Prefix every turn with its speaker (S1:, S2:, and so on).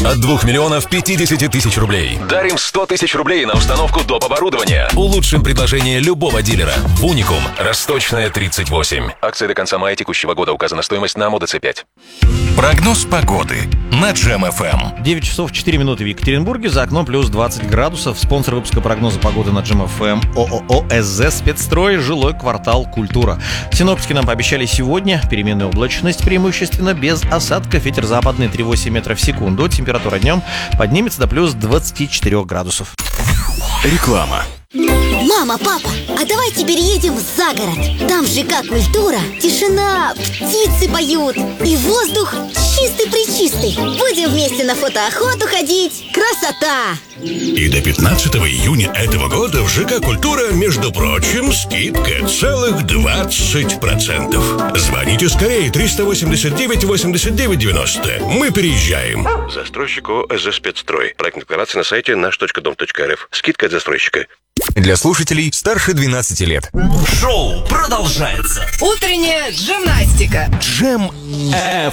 S1: От 2 миллионов 50 тысяч рублей. Дарим 100 тысяч рублей на установку доп. Оборудования. Улучшим предложение любого дилера. Уникум. Росточная, 38. Акция до конца мая текущего года. Указана стоимость на МОДЦ-5.
S2: Прогноз погоды на Джем ФМ.
S3: 9 часов 4 минуты в Екатеринбурге. За окном плюс 20 градусов. Спонсор выпуска прогноза погоды на Джем ФМ ООО СЗ «Спецстрой», жилой квартал «Культура». Синоптики нам пообещали сегодня переменную облачность, преимущественно без осадков. Ветер западный 3,8 метров в секунду. Температура днем поднимется до плюс 24 градусов.
S2: Реклама.
S4: Мама, папа, а давайте переедем за город. Там ЖК «Культура», тишина, птицы поют и воздух чистый-пречистый. Будем вместе на фотоохоту ходить. Красота!
S5: И до 15 июня этого года в ЖК «Культура», между прочим, скидка целых 20%. Звоните скорее 389 89 90. Мы переезжаем. Застройщик ОСЗ «Спецстрой». Проект декларации на сайте наш.дом.рф. Скидка от застройщика.
S2: Для слушателей старше 12 лет.
S6: Шоу продолжается.
S7: Утренняя гимнастика.
S2: Джем